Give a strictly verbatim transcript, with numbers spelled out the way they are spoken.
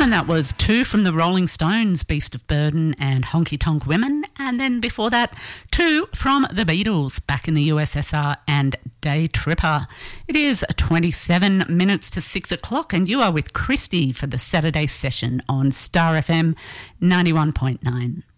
and that was two from the Rolling Stones, Beast of Burden and Honky Tonk Women. And then before that, two from the Beatles, Back in the U S S R and Day Tripper. It is twenty-seven minutes to six o'clock and you are with Christy for the Saturday session on Star F M ninety-one point nine.